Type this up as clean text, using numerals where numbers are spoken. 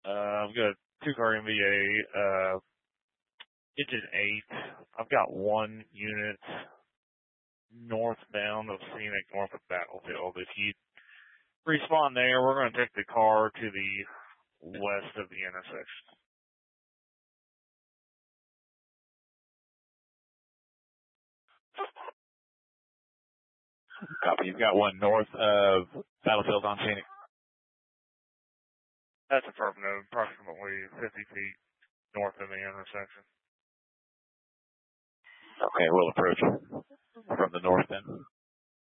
I've got a two-car MVA, engine 8. I've got one unit northbound of Scenic, north of Battlefield. If you respawn there, we're going to take the car to the west of the intersection. Copy. You've got one north of Battlefield on Scenic. That's affirmative, approximately 50 feet north of the intersection. Okay, we'll approach from the north then.